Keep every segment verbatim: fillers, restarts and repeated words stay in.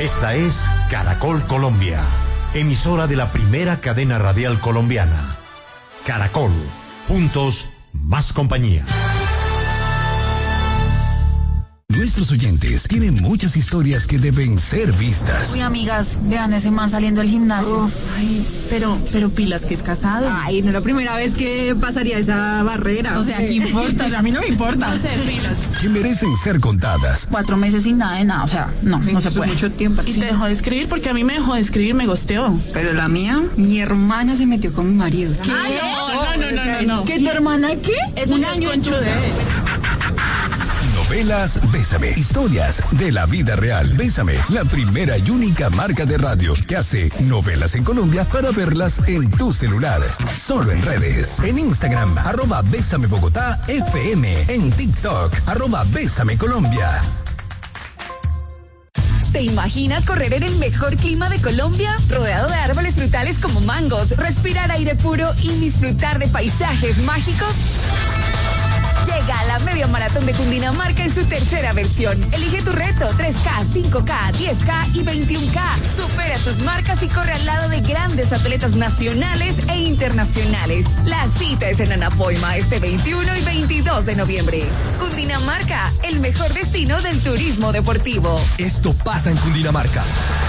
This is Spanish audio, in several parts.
Esta es Caracol Colombia, emisora de la primera cadena radial colombiana. Caracol, juntos, más compañía. Nuestros oyentes tienen muchas historias que deben ser vistas. Uy, amigas, vean ese man saliendo del gimnasio. Oh, ay, pero, pero pilas que es casado. Ay, no es la primera vez que pasaría esa barrera. O sea, ¿qué importa? A mí no me importa hacer pilas. Que merecen ser contadas. Cuatro meses sin nada de nada, o sea, no, no se puede. Mucho tiempo. Y te dejó de escribir porque a mí me dejó de escribir, me gosteó. Pero la mía, mi hermana se metió con mi marido. ¿Qué? Ay, no, no, no, no, no. ¿Qué, tu hermana qué? Es un un año conchudeo. Novelas Bésame, historias de la vida real. Bésame, la primera y única marca de radio que hace novelas en Colombia para verlas en tu celular. Solo en redes. En Instagram, arroba Bésame Bogotá F M. En TikTok, arroba Bésame Colombia. ¿Te imaginas correr en el mejor clima de Colombia? Rodeado de árboles frutales como mangos, respirar aire puro y disfrutar de paisajes mágicos. Llega la media maratón de Cundinamarca en su tercera versión. Elige tu reto, tres K, cinco K, diez K y veintiuno K. Supera tus marcas y corre al lado de grandes atletas nacionales e internacionales. La cita es en Anapoima este veintiuno y veintidós de noviembre. Cundinamarca, el mejor destino del turismo deportivo. Esto pasa en Cundinamarca.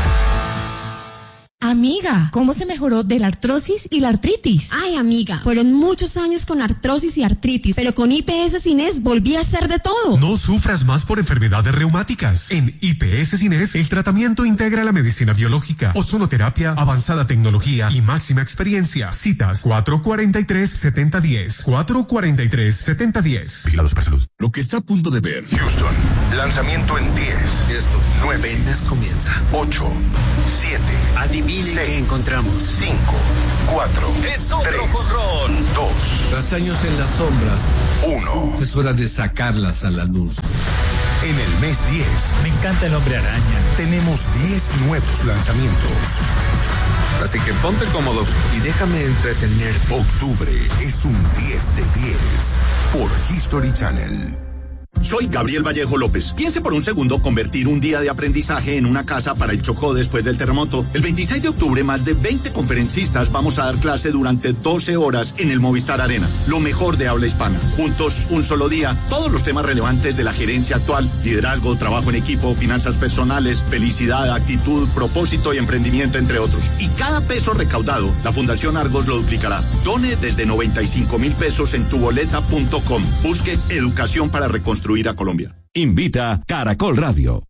Amiga, ¿cómo se mejoró de la artrosis y la artritis? Ay, amiga, fueron muchos años con artrosis y artritis, pero con I P S Cines volví a hacer de todo. No sufras más por enfermedades reumáticas. En I P S Cines, el tratamiento integra la medicina biológica, ozonoterapia, avanzada tecnología y máxima experiencia. Citas cuatro cuatro tres, siete cero uno cero, cuatro cuatro tres, siete cero uno cero. Vigilados por salud. Lo que está a punto de ver. Houston, lanzamiento en diez. Esto nueve. apenas comienza. ocho, siete. Adivinen qué encontramos. cinco, cuatro, es otro tres, jonrón. dos. Tras años en las sombras, uno. es hora de sacarlas a la luz. En el mes diez, me encanta el Hombre Araña. Tenemos diez nuevos lanzamientos. Así que ponte cómodo y déjame entretener. Octubre es un diez de diez por History Channel. Soy Gabriel Vallejo López. Piense por un segundo convertir un día de aprendizaje en una casa para el Chocó después del terremoto. El veintiséis de octubre, más de veinte conferencistas vamos a dar clase durante doce horas en el Movistar Arena. Lo mejor de habla hispana. Juntos, un solo día, todos los temas relevantes de la gerencia actual, liderazgo, trabajo en equipo, finanzas personales, felicidad, actitud, propósito y emprendimiento, entre otros. Y cada peso recaudado, la Fundación Argos lo duplicará. Done desde noventa y cinco mil pesos en tuboleta punto com. Busque educación para reconstruir a Colombia. Invita Caracol Radio.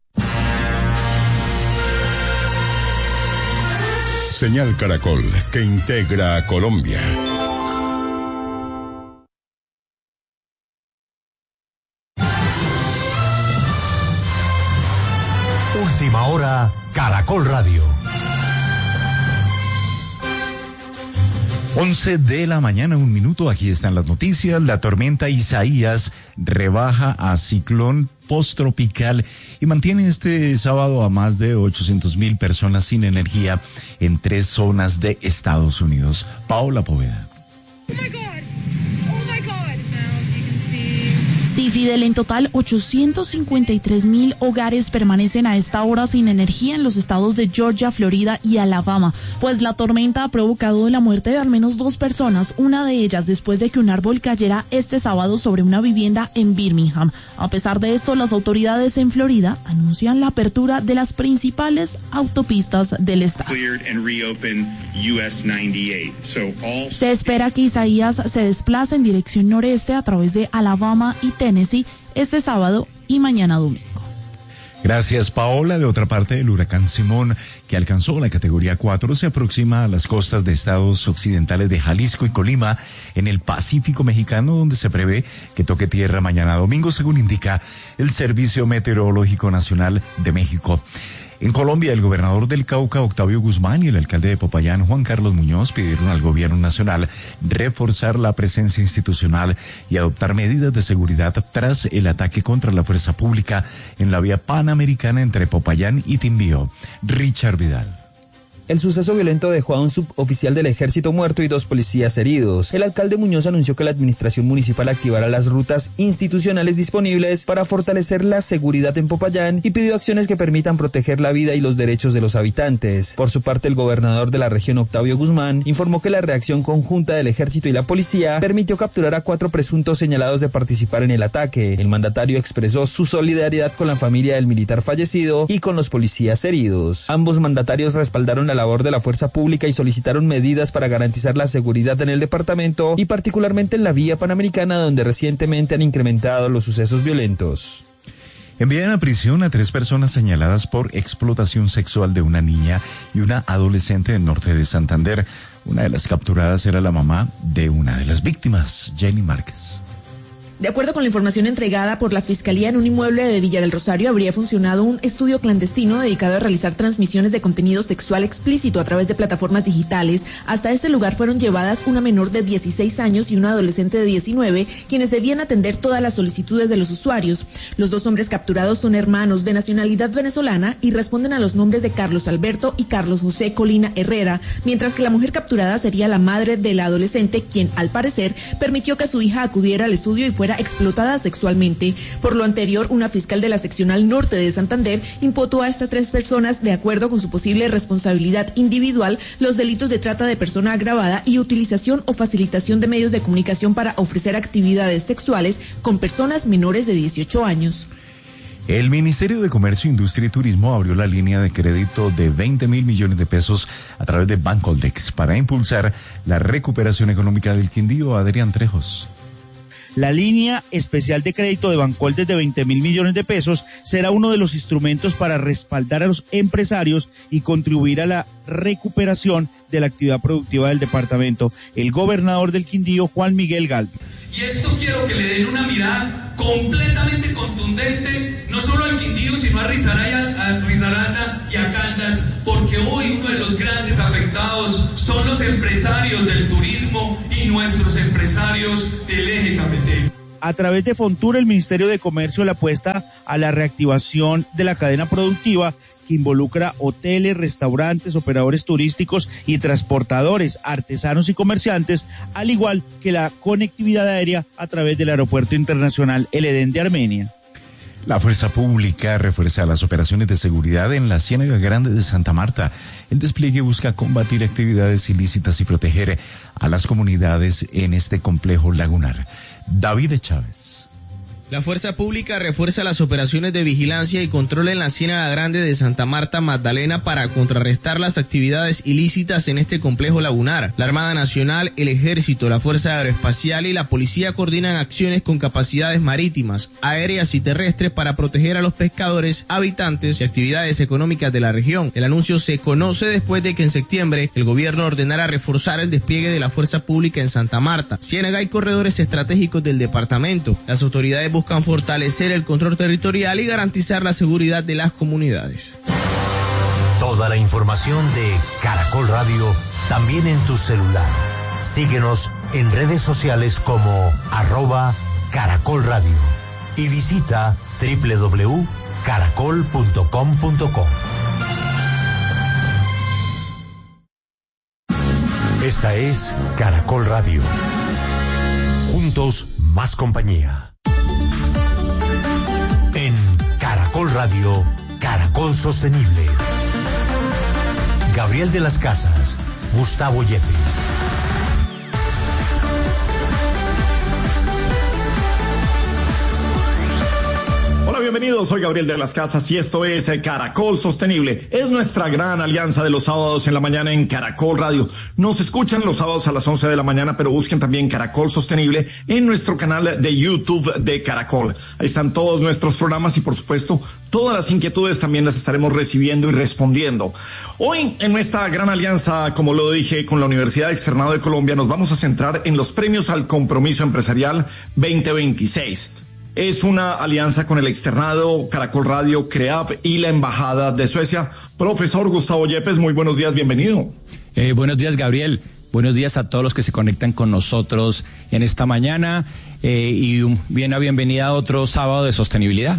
Señal Caracol, que integra a Colombia. Última hora, Caracol Radio. once de la mañana, un minuto, aquí están las noticias. La tormenta Isaías rebaja a ciclón posttropical y mantiene este sábado a más de ochocientos mil personas sin energía en tres zonas de Estados Unidos. Paola Poveda. Oh my God. Oh my God. Now you can see. Sí, Fidel, en total ochocientos cincuenta y tres mil hogares permanecen a esta hora sin energía en los estados de Georgia, Florida y Alabama, pues la tormenta ha provocado la muerte de al menos dos personas, una de ellas después de que un árbol cayera este sábado sobre una vivienda en Birmingham. A pesar de esto, las autoridades en Florida anuncian la apertura de las principales autopistas del estado. Se espera que Isaías se desplace en dirección noreste a través de Alabama y Tennessee este sábado y mañana domingo. Gracias, Paola. De otra parte, el huracán Simón, que alcanzó la categoría cuatro, se aproxima a las costas de estados occidentales de Jalisco y Colima, en el Pacífico mexicano, donde se prevé que toque tierra mañana domingo, según indica el Servicio Meteorológico Nacional de México. En Colombia, el gobernador del Cauca, Octavio Guzmán, y el alcalde de Popayán, Juan Carlos Muñoz, pidieron al gobierno nacional reforzar la presencia institucional y adoptar medidas de seguridad tras el ataque contra la fuerza pública en la vía panamericana entre Popayán y Timbío. Richard Vidal. El suceso violento dejó a un suboficial del ejército muerto y dos policías heridos. El alcalde Muñoz anunció que la administración municipal activará las rutas institucionales disponibles para fortalecer la seguridad en Popayán y pidió acciones que permitan proteger la vida y los derechos de los habitantes. Por su parte, el gobernador de la región, Octavio Guzmán, informó que la reacción conjunta del ejército y la policía permitió capturar a cuatro presuntos señalados de participar en el ataque. El mandatario expresó su solidaridad con la familia del militar fallecido y con los policías heridos. Ambos mandatarios respaldaron la labor de la fuerza pública y solicitaron medidas para garantizar la seguridad en el departamento y particularmente en la vía panamericana, donde recientemente han incrementado los sucesos violentos. Envían a prisión a tres personas señaladas por explotación sexual de una niña y una adolescente del norte de Santander. Una de las capturadas era la mamá de una de las víctimas, Jenny Márquez. De acuerdo con la información entregada por la Fiscalía, en un inmueble de Villa del Rosario habría funcionado un estudio clandestino dedicado a realizar transmisiones de contenido sexual explícito a través de plataformas digitales. Hasta este lugar fueron llevadas una menor de dieciséis años y una adolescente de diecinueve, quienes debían atender todas las solicitudes de los usuarios. Los dos hombres capturados son hermanos de nacionalidad venezolana y responden a los nombres de Carlos Alberto y Carlos José Colina Herrera, mientras que la mujer capturada sería la madre de la adolescente, quien, al parecer, permitió que su hija acudiera al estudio y fuera explotada sexualmente. Por lo anterior, una fiscal de la seccional norte de Santander imputó a estas tres personas, de acuerdo con su posible responsabilidad individual, los delitos de trata de persona agravada y utilización o facilitación de medios de comunicación para ofrecer actividades sexuales con personas menores de dieciocho años. El Ministerio de Comercio, Industria y Turismo abrió la línea de crédito de veinte mil millones de pesos a través de Bancoldex para impulsar la recuperación económica del Quindío. Adrián Trejos. La línea especial de crédito de Bancoldex de veinte mil millones de pesos será uno de los instrumentos para respaldar a los empresarios y contribuir a la recuperación de la actividad productiva del departamento. El gobernador del Quindío, Juan Miguel Galvis. Y esto quiero que le den una mirada completamente contundente, no solo al Quindío, sino a Risaralda, a Risaralda y a Caldas, porque hoy uno de los grandes afectados son los empresarios del turismo y nuestros empresarios del eje cafetero. A través de Fontur, el Ministerio de Comercio le apuesta a la reactivación de la cadena productiva que involucra hoteles, restaurantes, operadores turísticos y transportadores, artesanos y comerciantes, al igual que la conectividad aérea a través del Aeropuerto Internacional El Edén de Armenia. La Fuerza Pública refuerza las operaciones de seguridad en la Ciénaga Grande de Santa Marta. El despliegue busca combatir actividades ilícitas y proteger a las comunidades en este complejo lagunar. David Chávez. La Fuerza Pública refuerza las operaciones de vigilancia y control en la Ciénaga Grande de Santa Marta Magdalena para contrarrestar las actividades ilícitas en este complejo lagunar. La Armada Nacional, el Ejército, la Fuerza Aeroespacial y la Policía coordinan acciones con capacidades marítimas, aéreas y terrestres para proteger a los pescadores, habitantes y actividades económicas de la región. El anuncio se conoce después de que en septiembre el gobierno ordenara reforzar el despliegue de la Fuerza Pública en Santa Marta, Ciénaga y corredores estratégicos del departamento. Las autoridades buscan fortalecer el control territorial y garantizar la seguridad de las comunidades. Toda la información de Caracol Radio también en tu celular. Síguenos en redes sociales como arroba Caracol Radio y visita doble u doble u doble u punto caracol punto com punto co. Esta es Caracol Radio. Juntos, más compañía. En Caracol Radio, Caracol Sostenible. Gabriel de las Casas, Gustavo Yepes. Hola, bienvenidos, soy Gabriel de las Casas y esto es Caracol Sostenible. Es nuestra gran alianza de los sábados en la mañana en Caracol Radio. Nos escuchan los sábados a las once de la mañana, pero busquen también Caracol Sostenible en nuestro canal de YouTube de Caracol. Ahí están todos nuestros programas y, por supuesto, todas las inquietudes también las estaremos recibiendo y respondiendo. Hoy, en nuestra gran alianza, como lo dije, con la Universidad Externado de Colombia, nos vamos a centrar en los premios al compromiso empresarial veinte veintiséis. Es una alianza con el Externado, Caracol Radio, CREAF y la Embajada de Suecia. Profesor Gustavo Yepes, muy buenos días, bienvenido. Eh, buenos días, Gabriel. Buenos días a todos los que se conectan con nosotros en esta mañana eh, y un, bien a bienvenida a otro sábado de sostenibilidad.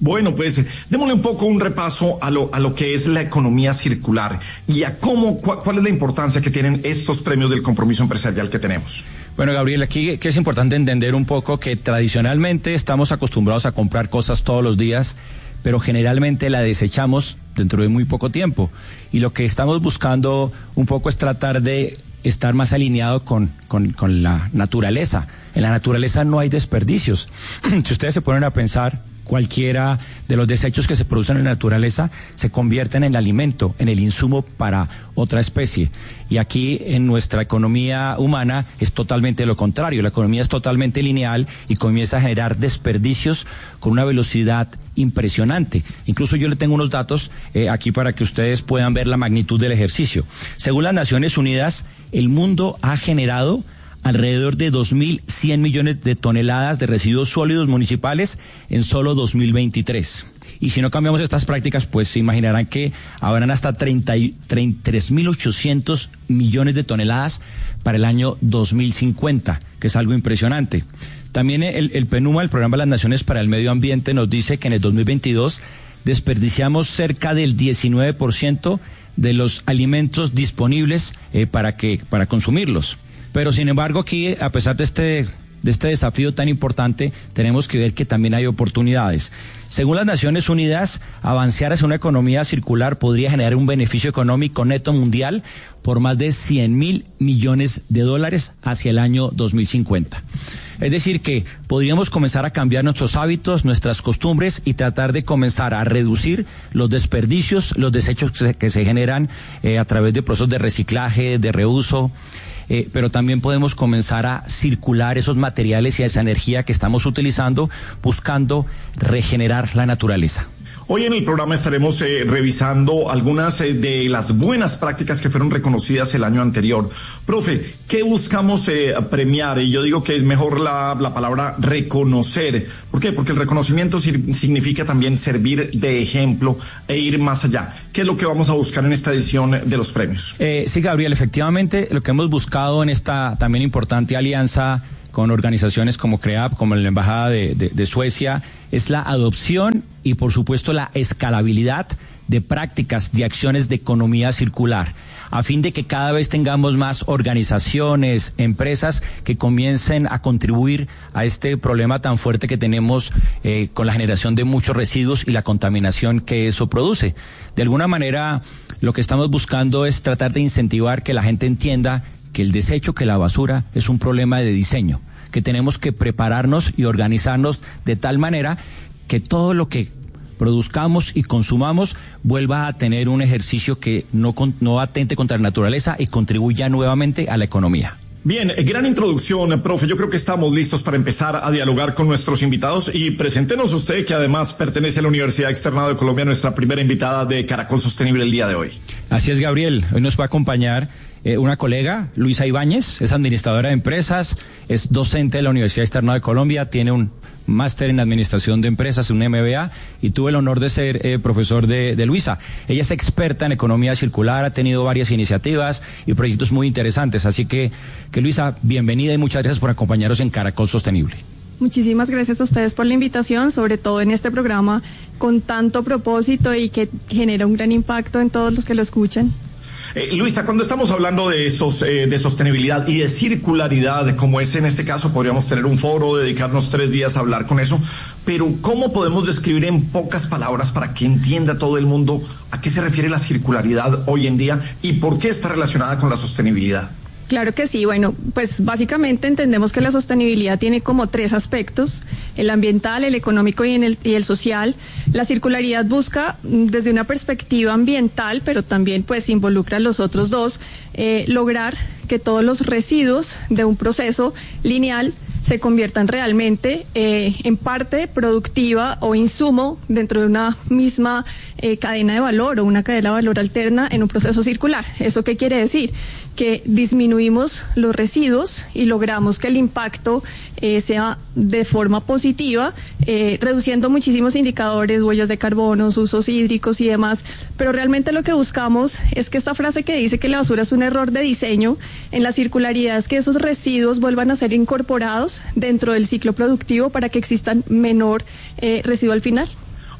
Bueno, pues démosle un poco un repaso a lo, a lo que es la economía circular y a cómo, cu- cuál es la importancia que tienen estos premios del compromiso empresarial que tenemos. Bueno, Gabriel, aquí que es importante entender un poco que tradicionalmente estamos acostumbrados a comprar cosas todos los días, pero generalmente la desechamos dentro de muy poco tiempo. Y lo que estamos buscando un poco es tratar de estar más alineado con, con, con la naturaleza. En la naturaleza no hay desperdicios. Si ustedes se ponen a pensar, cualquiera de los desechos que se producen en la naturaleza se convierten en alimento, en el insumo para otra especie. Y aquí en nuestra economía humana es totalmente lo contrario. La economía es totalmente lineal y comienza a generar desperdicios con una velocidad impresionante. Incluso yo le tengo unos datos eh, aquí para que ustedes puedan ver la magnitud del ejercicio. Según las Naciones Unidas, el mundo ha generado alrededor de dos mil cien millones de toneladas de residuos sólidos municipales en solo dos mil veintitrés. Y si no cambiamos estas prácticas, pues se imaginarán que habrán hasta treinta y tres mil ochocientos millones de toneladas para el año dos mil cincuenta, que es algo impresionante. También el, el PNUMA, el Programa de las Naciones para el Medio Ambiente, nos dice que en el dos mil veintidós desperdiciamos cerca del diecinueve por ciento de los alimentos disponibles eh, para que, para consumirlos. Pero sin embargo aquí, a pesar de este, de este desafío tan importante, tenemos que ver que también hay oportunidades. Según las Naciones Unidas, avanzar hacia una economía circular podría generar un beneficio económico neto mundial por más de cien mil millones de dólares hacia el año dos mil cincuenta. Es decir, que podríamos comenzar a cambiar nuestros hábitos, nuestras costumbres y tratar de comenzar a reducir los desperdicios, los desechos que se, que se generan eh, a través de procesos de reciclaje, de reuso. Eh, pero también podemos comenzar a circular esos materiales y esa energía que estamos utilizando buscando regenerar la naturaleza. Hoy en el programa estaremos eh, revisando algunas eh, de las buenas prácticas que fueron reconocidas el año anterior. Profe, ¿qué buscamos eh, premiar? Y yo digo que es mejor la, la palabra reconocer. ¿Por qué? Porque el reconocimiento sir- significa también servir de ejemplo e ir más allá. ¿Qué es lo que vamos a buscar en esta edición de los premios? Eh, sí, Gabriel, efectivamente lo que hemos buscado en esta también importante alianza con organizaciones como CREAP, como la Embajada de, de, de Suecia, es la adopción y por supuesto la escalabilidad de prácticas, de acciones de economía circular, a fin de que cada vez tengamos más organizaciones, empresas que comiencen a contribuir a este problema tan fuerte que tenemos eh, con la generación de muchos residuos y la contaminación que eso produce. De alguna manera, lo que estamos buscando es tratar de incentivar que la gente entienda que el desecho, que la basura es un problema de diseño, que tenemos que prepararnos y organizarnos de tal manera que todo lo que produzcamos y consumamos vuelva a tener un ejercicio que no, no atente contra la naturaleza y contribuya nuevamente a la economía. Bien, eh, gran introducción, profe. Yo creo que estamos listos para empezar a dialogar con nuestros invitados y preséntenos usted, que además pertenece a la Universidad Externado de Colombia, nuestra primera invitada de Caracol Sostenible el día de hoy. Así es, Gabriel. Hoy nos va a acompañar Eh, una colega, Luisa Ibáñez, es administradora de empresas, es docente de la Universidad Externado de Colombia, tiene un máster en administración de empresas, un M B A, y tuve el honor de ser eh, profesor de, de Luisa. Ella es experta en economía circular, ha tenido varias iniciativas y proyectos muy interesantes, así que, que Luisa, bienvenida y muchas gracias por acompañarnos en Caracol Sostenible. Muchísimas gracias a ustedes por la invitación, sobre todo en este programa con tanto propósito y que genera un gran impacto en todos los que lo escuchan. Eh, Luisa, cuando estamos hablando de, esos, eh, de sostenibilidad y de circularidad, como es en este caso, podríamos tener un foro, dedicarnos tres días a hablar con eso, pero ¿cómo podemos describir en pocas palabras para que entienda todo el mundo a qué se refiere la circularidad hoy en día y por qué está relacionada con la sostenibilidad? Claro que sí. Bueno, pues básicamente entendemos que la sostenibilidad tiene como tres aspectos: el ambiental, el económico y, en el, y el social. La circularidad busca desde una perspectiva ambiental, pero también pues involucra a los otros dos, eh, lograr que todos los residuos de un proceso lineal se conviertan realmente eh, en parte productiva o insumo dentro de una misma eh, cadena de valor o una cadena de valor alterna en un proceso circular. ¿Eso qué quiere decir? Que disminuimos los residuos y logramos que el impacto eh, sea de forma positiva, eh, reduciendo muchísimos indicadores, huellas de carbono, usos hídricos y demás, pero realmente lo que buscamos es que esta frase que dice que la basura es un error de diseño, en la circularidad es que esos residuos vuelvan a ser incorporados dentro del ciclo productivo para que existan menor eh, residuo al final.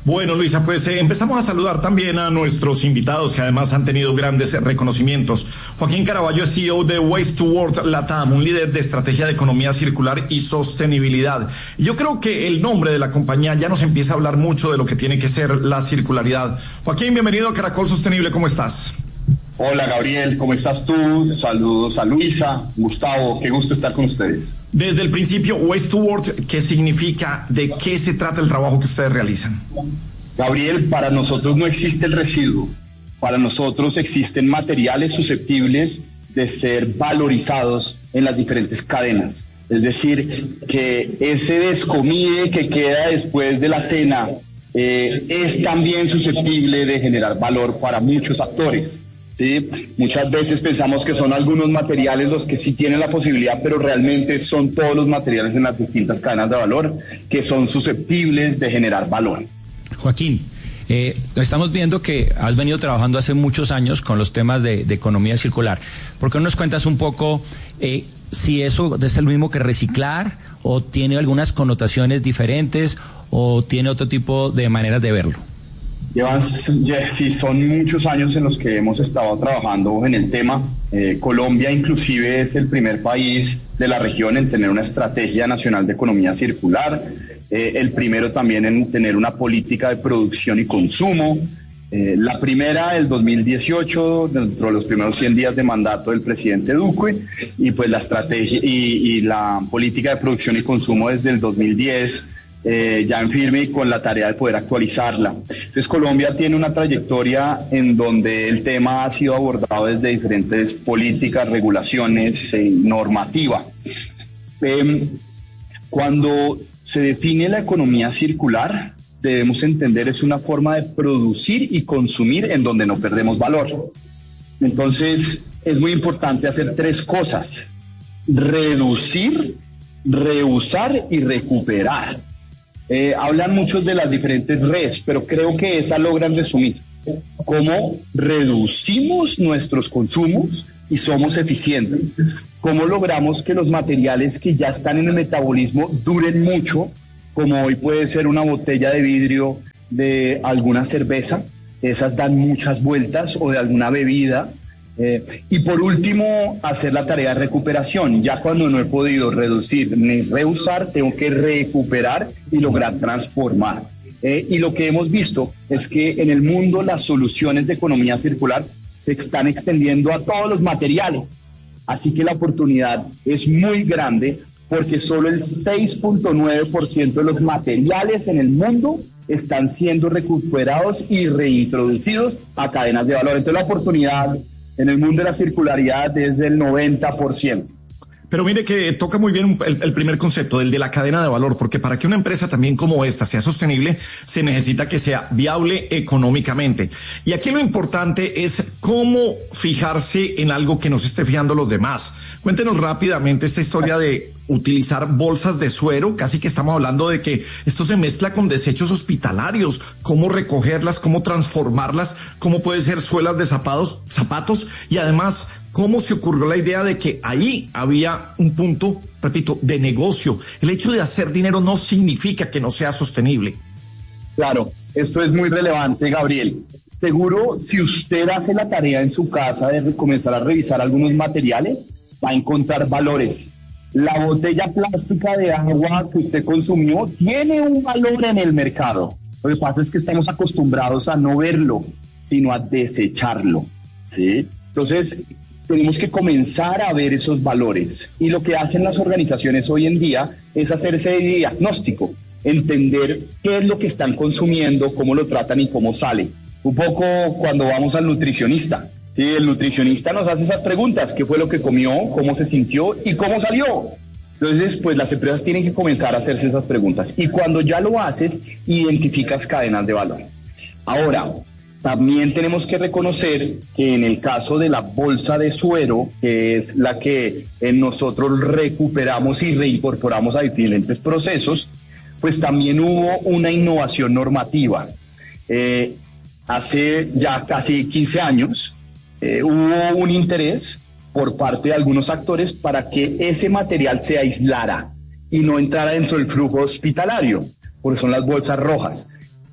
Bueno, Luisa, pues eh, empezamos a saludar también a nuestros invitados que además han tenido grandes reconocimientos. Joaquín Caraballo es C E O de Waste to World Latam, un líder de estrategia de economía circular y sostenibilidad. Y yo creo que el nombre de la compañía ya nos empieza a hablar mucho de lo que tiene que ser la circularidad. Joaquín, bienvenido a Caracol Sostenible, ¿cómo estás? Hola Gabriel, ¿cómo estás tú? Saludos a Luisa, Gustavo, qué gusto estar con ustedes. Desde el principio, Waste to World, ¿qué significa? ¿De qué se trata el trabajo que ustedes realizan? Gabriel, para nosotros no existe el residuo. Para nosotros existen materiales susceptibles de ser valorizados en las diferentes cadenas. Es decir, que ese descomide que queda después de la cena eh, es también susceptible de generar valor para muchos actores. ¿Sí? Muchas veces pensamos que son algunos materiales los que sí tienen la posibilidad, pero realmente son todos los materiales en las distintas cadenas de valor que son susceptibles de generar valor. Joaquín, eh, estamos viendo que has venido trabajando hace muchos años con los temas de, de economía circular. ¿Por qué no nos cuentas un poco eh, si eso es el mismo que reciclar o tiene algunas connotaciones diferentes o tiene otro tipo de maneras de verlo? Llevan, ya, sí, son muchos años en los que hemos estado trabajando en el tema. Eh, Colombia inclusive es el primer país de la región en tener una estrategia nacional de economía circular, eh, el primero también en tener una política de producción y consumo. Eh, la primera, el dos mil dieciocho, dentro de los primeros cien días de mandato del presidente Duque, y pues la estrategia y, y la política de producción y consumo desde el dos mil diez, Eh, ya en firme y con la tarea de poder actualizarla. Entonces Colombia tiene una trayectoria en donde el tema ha sido abordado desde diferentes políticas, regulaciones, eh, normativa. Eh, cuando se define la economía circular, debemos entender es una forma de producir y consumir en donde no perdemos valor. Entonces es muy importante hacer tres cosas: reducir, reusar y recuperar. Eh, hablan muchos de las diferentes redes, pero creo que esa logran resumir cómo reducimos nuestros consumos y somos eficientes, cómo logramos que los materiales que ya están en el metabolismo duren mucho, como hoy puede ser una botella de vidrio de alguna cerveza, esas dan muchas vueltas, o de alguna bebida. Eh, y por último, hacer la tarea de recuperación. Ya cuando no he podido reducir ni reusar, tengo que recuperar y lograr transformar. Eh, y lo que hemos visto es que en el mundo las soluciones de economía circular se están extendiendo a todos los materiales. Así que la oportunidad es muy grande, porque solo el seis punto nueve por ciento de los materiales en el mundo están siendo recuperados y reintroducidos a cadenas de valor. Entonces la oportunidad en el mundo de la circularidad es del noventa por ciento. Pero mire que toca muy bien el, el primer concepto, el de la cadena de valor, porque para que una empresa también como esta sea sostenible, se necesita que sea viable económicamente. Y aquí lo importante es cómo fijarse en algo que nos esté fijando los demás. Cuéntenos rápidamente esta historia de utilizar bolsas de suero, casi que estamos hablando de que esto se mezcla con desechos hospitalarios, cómo recogerlas, cómo transformarlas, cómo puede ser suelas de zapatos, zapatos y además cómo se ocurrió la idea de que ahí había un punto, repito, de negocio. El hecho de hacer dinero no significa que no sea sostenible. Claro, esto es muy relevante, Gabriel. Seguro, si usted hace la tarea en su casa de comenzar a revisar algunos materiales, va a encontrar valores. La botella plástica de agua que usted consumió tiene un valor en el mercado. Lo que pasa es que estamos acostumbrados a no verlo, sino a desecharlo, ¿sí? Entonces, tenemos que comenzar a ver esos valores. Y lo que hacen las organizaciones hoy en día es hacer ese diagnóstico, entender qué es lo que están consumiendo, cómo lo tratan y cómo sale. Un poco cuando vamos al nutricionista. Sí, el nutricionista nos hace esas preguntas: ¿qué fue lo que comió? ¿Cómo se sintió? ¿Y cómo salió? Entonces, pues las empresas tienen que comenzar a hacerse esas preguntas. Y cuando ya lo haces, identificas cadenas de valor. Ahora, también tenemos que reconocer que en el caso de la bolsa de suero, que es la que nosotros recuperamos y reincorporamos a diferentes procesos, pues también hubo una innovación normativa. Eh, hace ya casi quince años, Eh, hubo un interés por parte de algunos actores para que ese material se aislara y no entrara dentro del flujo hospitalario, porque son las bolsas rojas.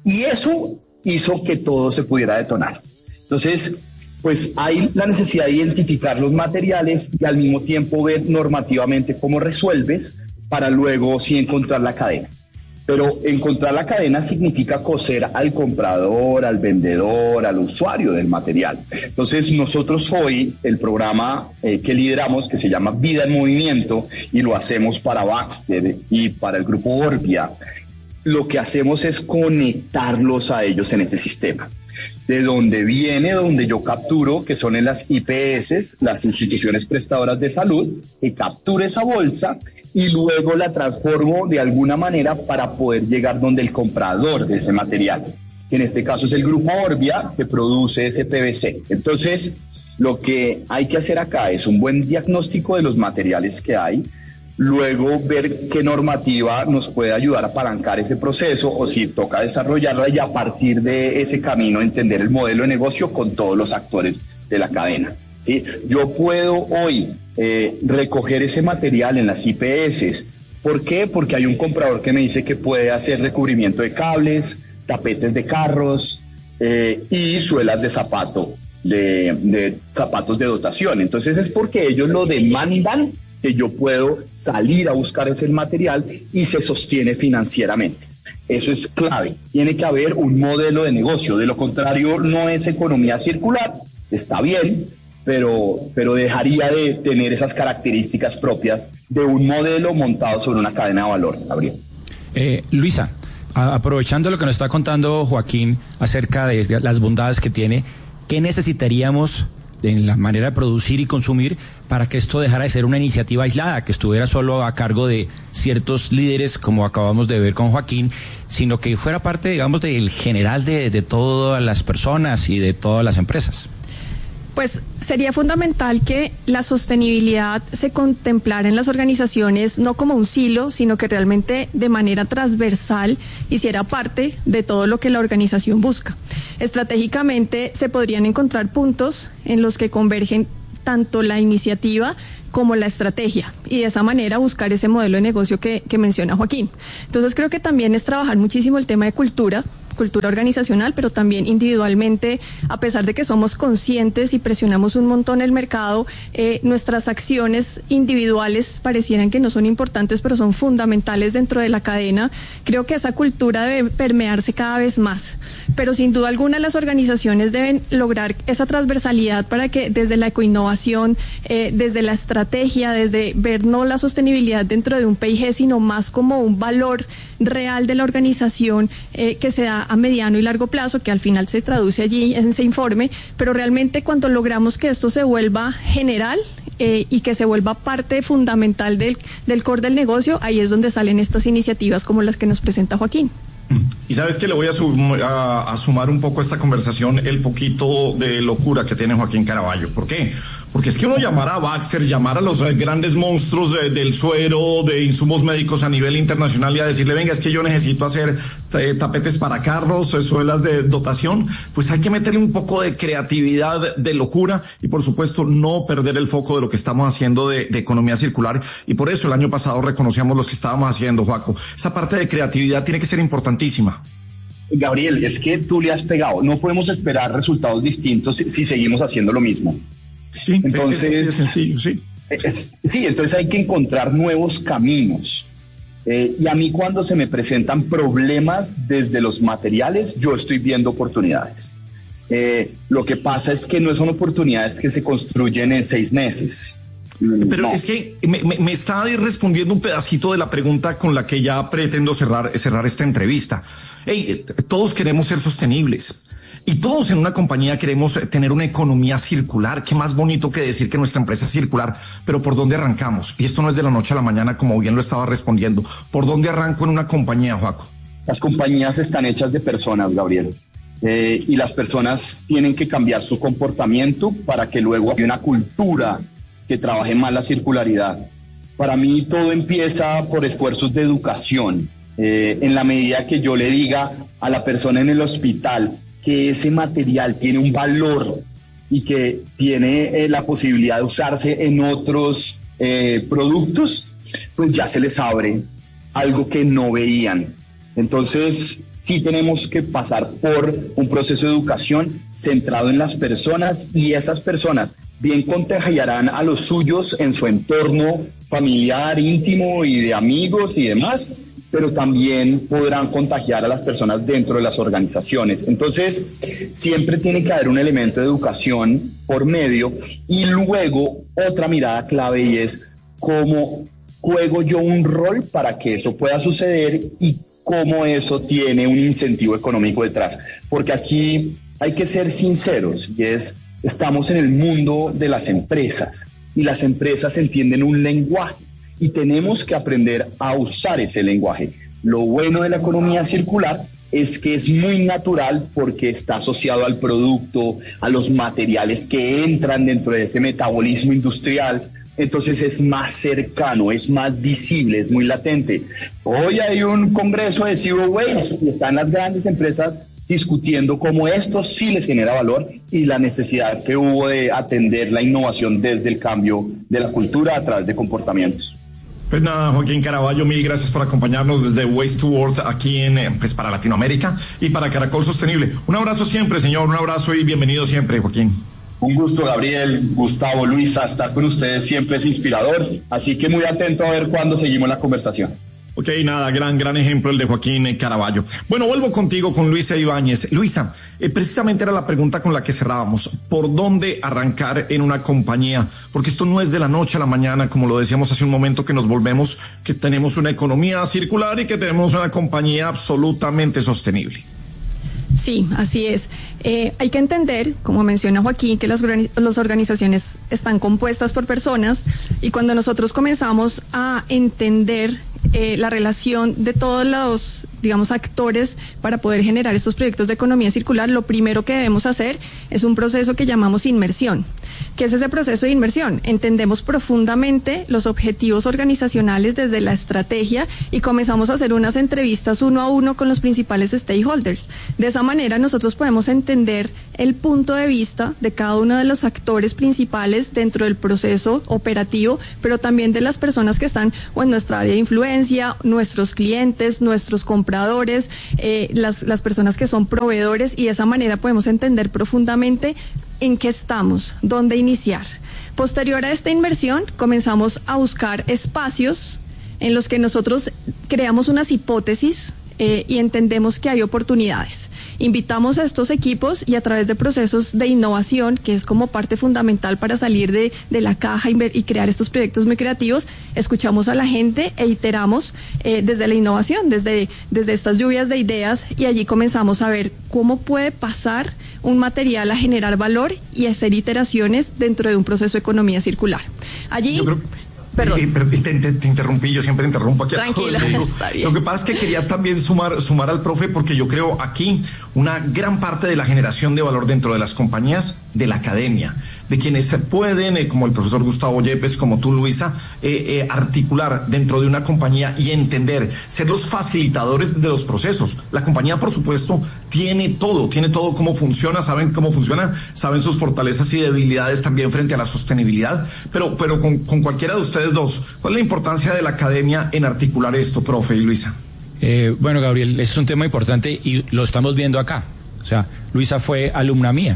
Y eso hizo que todo se pudiera detonar. Entonces, pues hay la necesidad de identificar los materiales y al mismo tiempo ver normativamente cómo resuelves para luego sí encontrar la cadena. Pero encontrar la cadena significa coser al comprador, al vendedor, al usuario del material. Entonces nosotros hoy, el programa eh, que lideramos, que se llama Vida en Movimiento, y lo hacemos para Baxter y para el Grupo Orbia, lo que hacemos es conectarlos a ellos en ese sistema. De donde viene, donde yo capturo, que son en las I P S, las instituciones prestadoras de salud, que capture esa bolsa y luego la transformo de alguna manera para poder llegar donde el comprador de ese material, que en este caso es el Grupo Orbia, que produce ese P V C. Entonces, lo que hay que hacer acá es un buen diagnóstico de los materiales que hay, luego ver qué normativa nos puede ayudar a apalancar ese proceso o si toca desarrollarla y a partir de ese camino entender el modelo de negocio con todos los actores de la cadena, ¿sí? Yo puedo hoy eh, recoger ese material en las I P S. ¿Por qué? Porque hay un comprador que me dice que puede hacer recubrimiento de cables, tapetes de carros eh, y suelas de zapato, de, de zapatos de dotación. Entonces es porque ellos lo demandan que yo puedo salir a buscar ese material y se sostiene financieramente. Eso es clave. Tiene que haber un modelo de negocio. De lo contrario, no es economía circular. Está bien, pero, pero dejaría de tener esas características propias de un modelo montado sobre una cadena de valor, Gabriel. Eh, Luisa, a, aprovechando lo que nos está contando Joaquín acerca de las bondades que tiene, ¿qué necesitaríamos en la manera de producir y consumir para que esto dejara de ser una iniciativa aislada, que estuviera solo a cargo de ciertos líderes, como acabamos de ver con Joaquín, sino que fuera parte, digamos, del general de, de todas las personas y de todas las empresas? Pues sería fundamental que la sostenibilidad se contemplara en las organizaciones no como un silo, sino que realmente de manera transversal hiciera parte de todo lo que la organización busca. Estratégicamente se podrían encontrar puntos en los que convergen tanto la iniciativa como la estrategia y de esa manera buscar ese modelo de negocio que, que menciona Joaquín. Entonces creo que también es trabajar muchísimo el tema de cultura, cultura organizacional, pero también individualmente, a pesar de que somos conscientes y presionamos un montón el mercado, eh, nuestras acciones individuales parecieran que no son importantes, pero son fundamentales dentro de la cadena. Creo que esa cultura debe permearse cada vez más, pero sin duda alguna las organizaciones deben lograr esa transversalidad para que desde la ecoinnovación, eh, desde la estrategia, desde ver no la sostenibilidad dentro de un P I G, sino más como un valor real de la organización eh, que se da a mediano y largo plazo, que al final se traduce allí en ese informe, pero realmente cuando logramos que esto se vuelva general eh, y que se vuelva parte fundamental del, del core del negocio, ahí es donde salen estas iniciativas como las que nos presenta Joaquín. Y sabes que le voy a, sum, a, a sumar un poco a esta conversación el poquito de locura que tiene Joaquín Caraballo. ¿Por qué? Porque es que uno llamar a Baxter, llamar a los eh, grandes monstruos eh, del suero, de insumos médicos a nivel internacional y a decirle, venga, es que yo necesito hacer eh, tapetes para carros, eh, suelas de dotación, pues hay que meterle un poco de creatividad, de locura y por supuesto no perder el foco de lo que estamos haciendo de, de economía circular. Y por eso el año pasado reconocíamos los que estábamos haciendo, Joaco. Esa parte de creatividad tiene que ser importantísima. Gabriel, es que tú le has pegado. No podemos esperar resultados distintos si, si seguimos haciendo lo mismo. Sí, entonces, es, es sencillo, sí. Es, sí, entonces hay que encontrar nuevos caminos. Eh, y a mí cuando se me presentan problemas desde los materiales, yo estoy viendo oportunidades. Eh, lo que pasa es que no son oportunidades que se construyen en seis meses. Pero no. Es que me, me, me está respondiendo un pedacito de la pregunta con la que ya pretendo cerrar, cerrar esta entrevista. Hey, todos queremos ser sostenibles. Y todos en una compañía queremos tener una economía circular. Qué más bonito que decir que nuestra empresa es circular. Pero ¿por dónde arrancamos? Y esto no es de la noche a la mañana, como bien lo estaba respondiendo. ¿Por dónde arranco en una compañía, Joaco? Las compañías están hechas de personas, Gabriel. Eh, y las personas tienen que cambiar su comportamiento para que luego haya una cultura que trabaje más la circularidad. Para mí todo empieza por esfuerzos de educación. Eh, en la medida que yo le diga a la persona en el hospital que ese material tiene un valor y que tiene eh, la posibilidad de usarse en otros eh, productos, pues ya se les abre algo que no veían. Entonces, sí tenemos que pasar por un proceso de educación centrado en las personas, y esas personas bien contagiarán a los suyos en su entorno familiar, íntimo y de amigos y demás, pero también podrán contagiar a las personas dentro de las organizaciones. Entonces, siempre tiene que haber un elemento de educación por medio, y luego otra mirada clave, y es cómo juego yo un rol para que eso pueda suceder y cómo eso tiene un incentivo económico detrás. Porque aquí hay que ser sinceros, y es, estamos en el mundo de las empresas, y las empresas entienden un lenguaje, y tenemos que aprender a usar ese lenguaje. Lo bueno de la economía circular es que es muy natural porque está asociado al producto, a los materiales que entran dentro de ese metabolismo industrial. Entonces es más cercano, es más visible, es muy latente. Hoy hay un congreso de Zero Waste y están las grandes empresas discutiendo cómo esto sí les genera valor, y la necesidad que hubo de atender la innovación desde el cambio de la cultura a través de comportamientos. Pues nada, Joaquín Caraballo, mil gracias por acompañarnos desde Waste to World aquí en, pues para Latinoamérica y para Caracol Sostenible. Un abrazo siempre, señor, un abrazo y bienvenido siempre, Joaquín. Un gusto, Gabriel, Gustavo, Luisa, estar con ustedes siempre es inspirador, así que muy atento a ver cuándo seguimos la conversación. Ok, nada, gran, gran ejemplo el de Joaquín Caraballo. Bueno, vuelvo contigo con Luisa Ibáñez. Luisa, eh, precisamente era la pregunta con la que cerrábamos. ¿Por dónde arrancar en una compañía? Porque esto no es de la noche a la mañana, como lo decíamos hace un momento, que nos volvemos, que tenemos una economía circular y que tenemos una compañía absolutamente sostenible. Sí, así es. Eh, hay que entender, como menciona Joaquín, que las, las organizaciones están compuestas por personas, y cuando nosotros comenzamos a entender eh, la relación de todos los, digamos, actores para poder generar estos proyectos de economía circular, lo primero que debemos hacer es un proceso que llamamos inmersión. ¿Qué es ese proceso de inmersión? Entendemos profundamente los objetivos organizacionales desde la estrategia y comenzamos a hacer unas entrevistas uno a uno con los principales stakeholders. De esa manera nosotros podemos entender el punto de vista de cada uno de los actores principales dentro del proceso operativo, pero también de las personas que están o en nuestra área de influencia, nuestros clientes, nuestros compradores, eh, las, las personas que son proveedores, y de esa manera podemos entender profundamente en qué estamos, dónde iniciar. Posterior a esta inmersión, comenzamos a buscar espacios en los que nosotros creamos unas hipótesis eh, y entendemos que hay oportunidades. Invitamos a estos equipos y a través de procesos de innovación, que es como parte fundamental para salir de, de la caja y, ver, y crear estos proyectos muy creativos, escuchamos a la gente e iteramos eh, desde la innovación, desde, desde estas lluvias de ideas, y allí comenzamos a ver cómo puede pasar un material a generar valor y hacer iteraciones dentro de un proceso de economía circular. Allí... Yo creo... Perdón. Eh, te, te, te interrumpí, yo siempre interrumpo aquí. Tranquila, a todos. está bien. Lo que pasa es que quería también sumar, sumar al profe, porque yo creo aquí una gran parte de la generación de valor dentro de las compañías, de la academia, de quienes pueden, eh, como el profesor Gustavo Yepes, como tú, Luisa, eh, eh, articular dentro de una compañía y entender, ser los facilitadores de los procesos. La compañía, por supuesto, tiene todo, tiene todo cómo funciona, saben cómo funciona, saben sus fortalezas y debilidades también frente a la sostenibilidad, pero, pero con, con cualquiera de ustedes dos, ¿cuál es la importancia de la academia en articular esto, profe y Luisa? Eh, bueno, Gabriel, es un tema importante y lo estamos viendo acá. O sea, Luisa fue alumna mía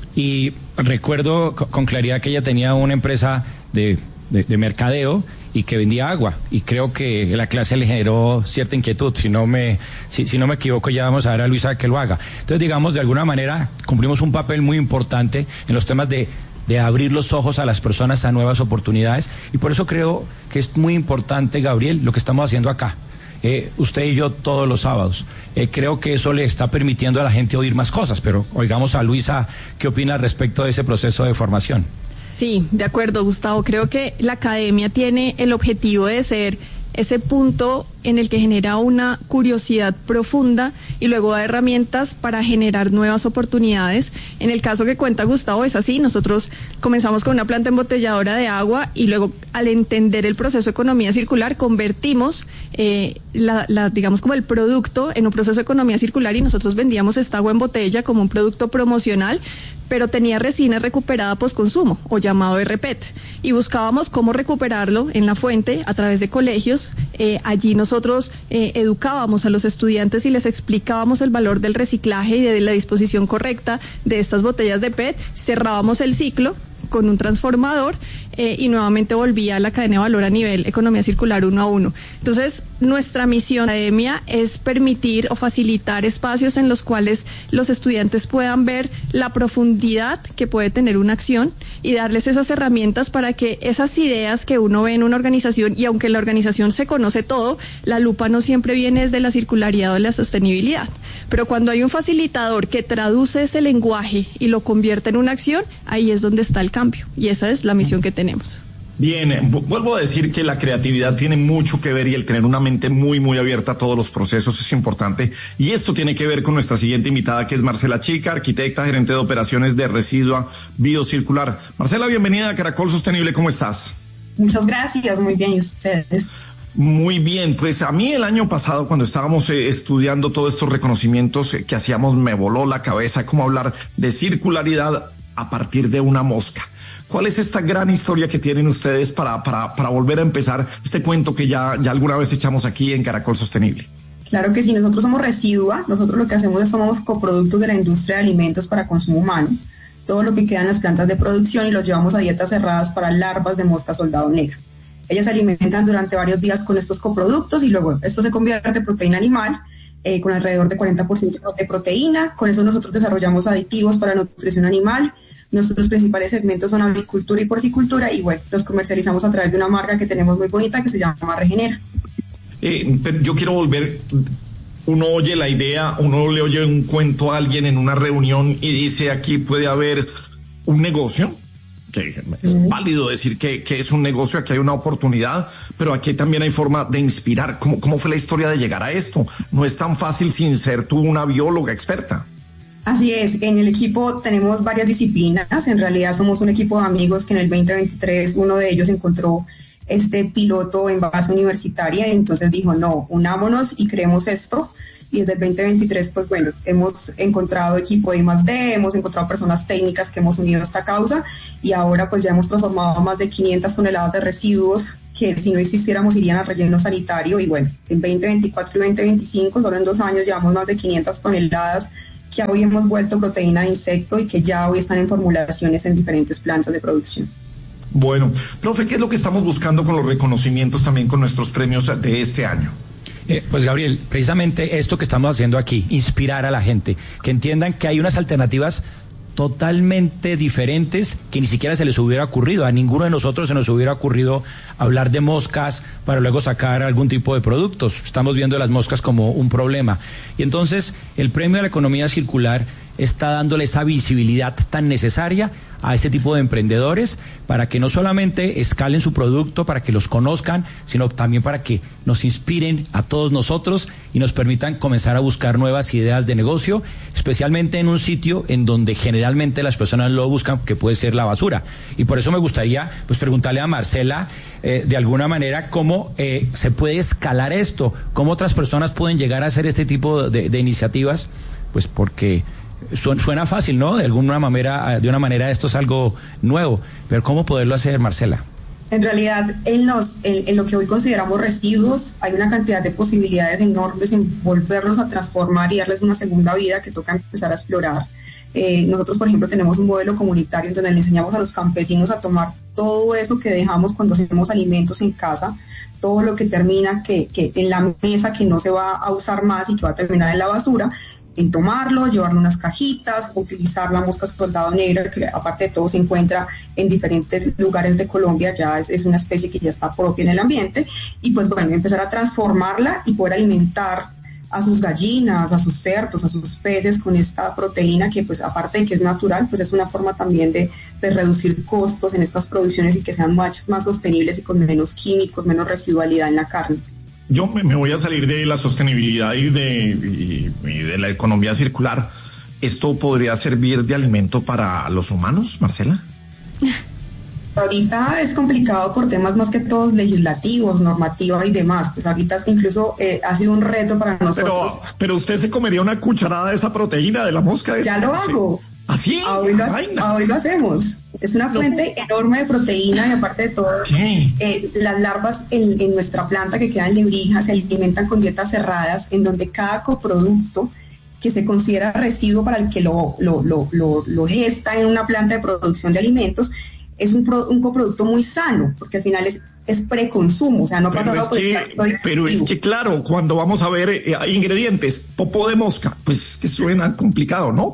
y recuerdo con claridad que ella tenía una empresa de, de, de mercadeo y que vendía agua, y creo que la clase le generó cierta inquietud. Si no me si, si no me equivoco, ya vamos a ver a Luisa que lo haga. Entonces, digamos, de alguna manera cumplimos un papel muy importante en los temas de de abrir los ojos a las personas a nuevas oportunidades, y por eso creo que es muy importante, Gabriel, lo que estamos haciendo acá. Eh, usted y yo todos los sábados. Eh, creo que eso le está permitiendo a la gente oír más cosas, pero oigamos a Luisa qué opina respecto de ese proceso de formación. Sí, de acuerdo, Gustavo. Creo que la academia tiene el objetivo de ser ese punto en el que genera una curiosidad profunda y luego da herramientas para generar nuevas oportunidades. En el caso que cuenta Gustavo es así. Nosotros comenzamos con una planta embotelladora de agua y luego, al entender el proceso de economía circular, convertimos eh, la, la, digamos como el producto en un proceso de economía circular, y nosotros vendíamos esta agua en botella como un producto promocional, pero tenía resina recuperada postconsumo, o llamado R P E T, y buscábamos cómo recuperarlo en la fuente a través de colegios. Eh, allí nosotros nosotros eh, educábamos a los estudiantes y les explicábamos el valor del reciclaje y de la disposición correcta de estas botellas de P E T, cerrábamos el ciclo con un transformador eh, y nuevamente volvía a la cadena de valor a nivel economía circular uno a uno. Entonces, nuestra misión en la academia es permitir o facilitar espacios en los cuales los estudiantes puedan ver la profundidad que puede tener una acción y darles esas herramientas para que esas ideas que uno ve en una organización, y aunque en la organización se conoce todo, la lupa no siempre viene desde la circularidad o de la sostenibilidad. Pero cuando hay un facilitador que traduce ese lenguaje y lo convierte en una acción, ahí es donde está el cambio. Y esa es la misión que tenemos. Bien, vuelvo a decir que la creatividad tiene mucho que ver y el tener una mente muy, muy abierta a todos los procesos es importante. Y esto tiene que ver con nuestra siguiente invitada, que es Marcela Chica, arquitecta, gerente de operaciones de Residua Biocircular. Marcela, bienvenida a Caracol Sostenible, ¿cómo estás? Muchas gracias, muy bien, ¿y ustedes? Muy bien, pues a mí el año pasado cuando estábamos eh, estudiando todos estos reconocimientos eh, que hacíamos me voló la cabeza cómo hablar de circularidad a partir de una mosca. ¿Cuál es esta gran historia que tienen ustedes para, para, para volver a empezar este cuento que ya, ya alguna vez echamos aquí en Caracol Sostenible? Claro que sí, nosotros somos Residua, nosotros lo que hacemos es tomamos coproductos de la industria de alimentos para consumo humano, todo lo que queda en las plantas de producción y los llevamos a dietas cerradas para larvas de mosca soldado negra. Ellas se alimentan durante varios días con estos coproductos y luego esto se convierte en proteína animal eh, con alrededor de cuarenta por ciento de proteína. Con eso nosotros desarrollamos aditivos para nutrición animal. Nuestros principales segmentos son avicultura y porcicultura y bueno, los comercializamos a través de una marca que tenemos muy bonita que se llama Regenera. Eh, pero yo quiero volver, uno oye la idea, uno le oye un cuento a alguien en una reunión y dice aquí puede haber un negocio. Que es válido decir que, que es un negocio, aquí hay una oportunidad, pero aquí también hay forma de inspirar. ¿Cómo, cómo fue la historia de llegar a esto? No es tan fácil sin ser tú una bióloga experta. Así es, en el equipo tenemos varias disciplinas, en realidad somos un equipo de amigos que en el veinte veintitrés uno de ellos encontró este piloto en base universitaria y entonces dijo, no, unámonos y creemos esto. Y desde el veinte veintitrés, pues bueno, hemos encontrado equipo de I más D, hemos encontrado personas técnicas que hemos unido a esta causa y ahora pues ya hemos transformado más de quinientas toneladas de residuos que si no existiéramos irían a relleno sanitario y bueno, en veinte veinticuatro y veinte veinticinco, solo en dos años llevamos más de quinientas toneladas que hoy hemos vuelto proteína de insecto y que ya hoy están en formulaciones en diferentes plantas de producción. Bueno, profe, ¿qué es lo que estamos buscando con los reconocimientos también con nuestros premios de este año? Eh, pues Gabriel, precisamente esto que estamos haciendo aquí, inspirar a la gente, que entiendan que hay unas alternativas totalmente diferentes que ni siquiera se les hubiera ocurrido, a ninguno de nosotros se nos hubiera ocurrido hablar de moscas para luego sacar algún tipo de productos. Estamos viendo las moscas como un problema. Y entonces el premio a la economía circular está dándole esa visibilidad tan necesaria a este tipo de emprendedores para que no solamente escalen su producto, para que los conozcan, sino también para que nos inspiren a todos nosotros y nos permitan comenzar a buscar nuevas ideas de negocio, especialmente en un sitio en donde generalmente las personas lo buscan, que puede ser la basura. Y por eso me gustaría pues preguntarle a Marcela eh, de alguna manera cómo eh, se puede escalar esto, cómo otras personas pueden llegar a hacer este tipo de, de iniciativas, pues porque suena fácil, ¿no? De alguna manera, de una manera esto es algo nuevo, pero ¿cómo poderlo hacer, Marcela? En realidad, en, los, en, en lo que hoy consideramos residuos, hay una cantidad de posibilidades enormes en volverlos a transformar y darles una segunda vida que toca empezar a explorar. Eh, nosotros, por ejemplo, tenemos un modelo comunitario en donde le enseñamos a los campesinos a tomar todo eso que dejamos cuando hacemos alimentos en casa, todo lo que termina que, que en la mesa que no se va a usar más y que va a terminar en la basura, en tomarlo, llevarlo en unas cajitas, utilizar la mosca soldado negra, que aparte de todo se encuentra en diferentes lugares de Colombia, ya es, es una especie que ya está propia en el ambiente, y pues bueno, empezar a transformarla y poder alimentar a sus gallinas, a sus cerdos, a sus peces con esta proteína que pues aparte de que es natural, pues es una forma también de, de reducir costos en estas producciones y que sean más, más sostenibles y con menos químicos, menos residualidad en la carne. Yo me, me voy a salir de la sostenibilidad y de, y, y de la economía circular. ¿Esto podría servir de alimento para los humanos, Marcela? Ahorita es complicado por temas más que todos legislativos, normativa y demás. Pues ahorita incluso eh, ha sido un reto para nosotros. Pero, pero usted se comería una cucharada de esa proteína de la mosca. Ya lo hago. ¿Así? Hoy lo, hoy lo hacemos. Es una fuente no. enorme de proteína y aparte de todo, eh, las larvas en, en nuestra planta que quedan en Lebrija se alimentan con dietas cerradas en donde cada coproducto que se considera residuo para el que lo, lo, lo, lo, lo gesta en una planta de producción de alimentos es un, pro, un coproducto muy sano, porque al final es es preconsumo, o sea, no pasa nada por el tracto digestivo. Pero es que, claro, cuando vamos a ver eh, ingredientes, popó de mosca, pues es que suena complicado, ¿no?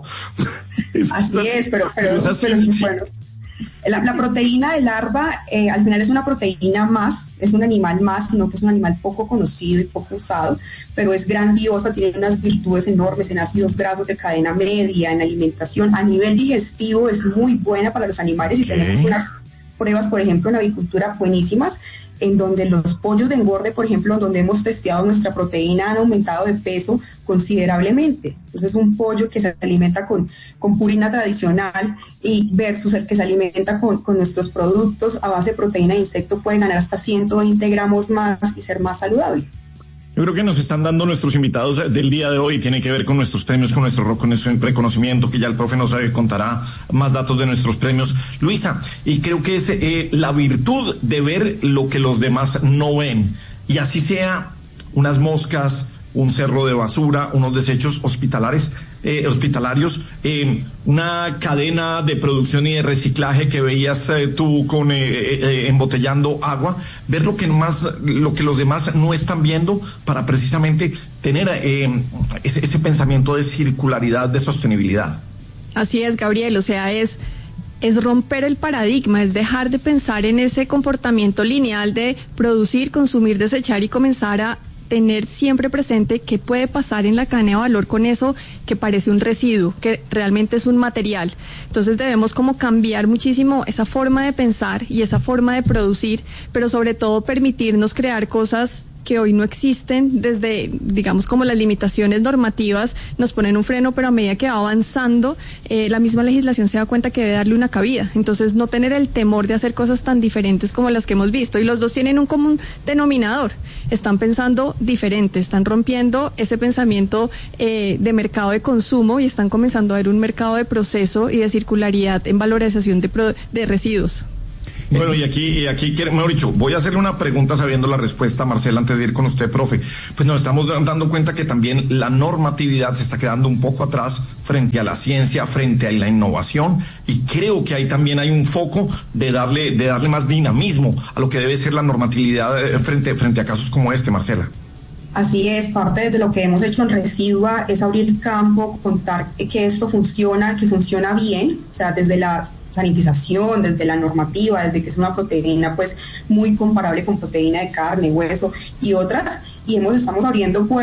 Así es, pero, pero, es así, pero sí. Bueno, la, la proteína de larva, eh, al final es una proteína más, es un animal más, sino que es un animal poco conocido y poco usado, pero es grandiosa, tiene unas virtudes enormes en ácidos grasos de cadena media, en alimentación, a nivel digestivo es muy buena para los animales y tenemos unas pruebas, por ejemplo, en avicultura buenísimas, en donde los pollos de engorde, por ejemplo, donde hemos testeado nuestra proteína, han aumentado de peso considerablemente. Entonces, un pollo que se alimenta con, con purina tradicional y versus el que se alimenta con, con nuestros productos a base de proteína de insecto puede ganar hasta ciento veinte gramos más y ser más saludable. Yo creo que nos están dando nuestros invitados del día de hoy, tiene que ver con nuestros premios, con nuestro con nuestro reconocimiento, que ya el profe nos contará más datos de nuestros premios. Luisa, y creo que es eh, la virtud de ver lo que los demás no ven, y así sea unas moscas, un cerro de basura, unos desechos hospitalares, eh, hospitalarios, eh, una cadena de producción y de reciclaje que veías eh, tú con eh, eh, embotellando agua, ver lo que más, lo que los demás no están viendo para precisamente tener eh, ese, ese pensamiento de circularidad, de sostenibilidad. Así es, Gabriel, o sea, es es romper el paradigma, es dejar de pensar en ese comportamiento lineal de producir, consumir, desechar y comenzar a tener siempre presente qué puede pasar en la cadena de valor con eso que parece un residuo, que realmente es un material. Entonces debemos como cambiar muchísimo esa forma de pensar y esa forma de producir, pero sobre todo permitirnos crear cosas que hoy no existen desde, digamos, como las limitaciones normativas nos ponen un freno, pero a medida que va avanzando, eh, la misma legislación se da cuenta que debe darle una cabida. Entonces, no tener el temor de hacer cosas tan diferentes como las que hemos visto. Y los dos tienen un común denominador. Están pensando diferente, están rompiendo ese pensamiento eh, de mercado de consumo y están comenzando a ver un mercado de proceso y de circularidad en valorización de, pro, de residuos. Bueno, y aquí, y aquí, mejor dicho, voy a hacerle una pregunta sabiendo la respuesta, Marcela, antes de ir con usted, profe. Pues nos estamos dando cuenta que también la normatividad se está quedando un poco atrás frente a la ciencia, frente a la innovación, y creo que ahí también hay un foco de darle, de darle más dinamismo a lo que debe ser la normatividad frente, frente a casos como este, Marcela. Así es, parte de lo que hemos hecho en Residua es abrir campo, contar que esto funciona, que funciona bien, o sea, desde la sanitización, desde la normativa, desde que es una proteína pues muy comparable con proteína de carne, hueso y otras, y hemos estamos abriendo puertas